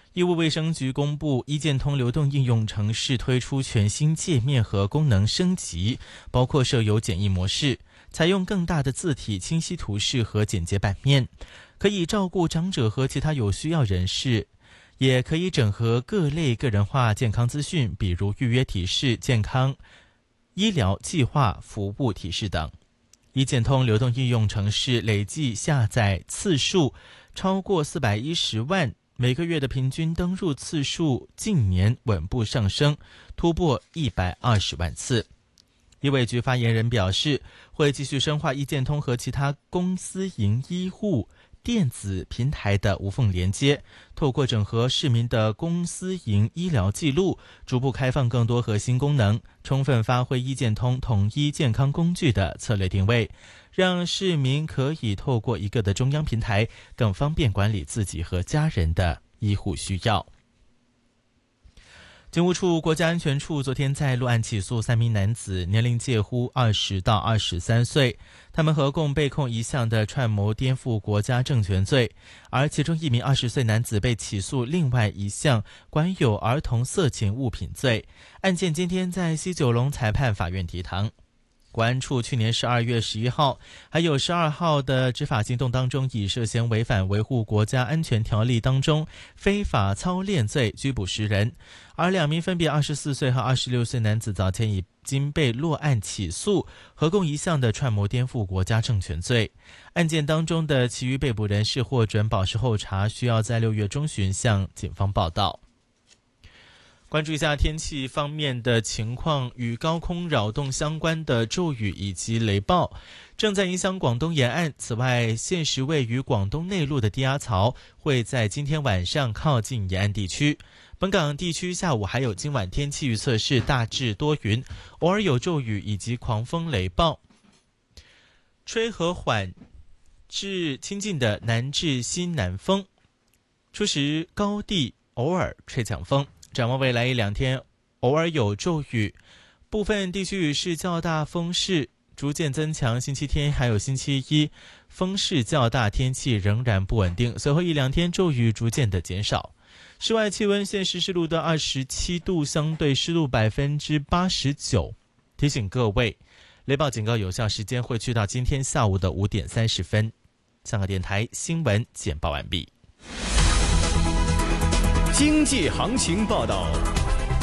义务卫生局公布，医健通流动应用程式推出全新界面和功能升级，包括设有简易模式，采用更大的字体、清晰图示和简洁版面，可以照顾长者和其他有需要人士，也可以整合各类个人化健康资讯，比如预约提示、健康医疗计划、服务提示等。医健通流动应用程式累计下载次数超过410万，每个月的平均登入次数近年稳步上升，突破120万次。医卫局发言人表示，会继续深化医健通和其他公私营医护电子平台的无缝连接，透过整合市民的公私营医疗记录，逐步开放更多核心功能，充分发挥医健通统一健康工具的策略定位，让市民可以透过一个的中央平台，更方便管理自己和家人的医护需要。警务处国家安全处昨天在陆案起诉3名男子，年龄介乎20到23岁，他们合共被控一项的串谋颠覆国家政权罪，而其中一名20岁男子被起诉另外一项管有儿童色情物品罪。案件今天在西九龙裁判法院提堂。国安处去年12月11号还有12号的执法行动当中，以涉嫌违反维护国家安全条例当中非法操练罪拘捕10人，而2名分别24岁和26岁男子早前已经被落案起诉，合共一项的串谋颠覆国家政权罪。案件当中的其余被捕人士获准保释候查，需要在6月中旬向警方报到。关注一下天气方面的情况，与高空扰动相关的骤雨以及雷暴正在影响广东沿岸。此外，现时位于广东内陆的低压槽会在今天晚上靠近沿岸地区。本港地区下午还有今晚天气预测是大致多云，偶尔有骤雨以及狂风雷暴，吹和缓至清劲的南至西南风，初时高地偶尔吹强风。展望未来1-2天，偶尔有骤雨，部分地区雨势较大，风势逐渐增强。星期天还有星期一，风势较大，天气仍然不稳定。随后1-2天骤雨逐渐的减少。室外气温现时是录得27度，相对湿度89%。提醒各位，雷暴警告有效时间会去到今天下午的5点30分。香港电台新闻简报完毕。 经济行情报道。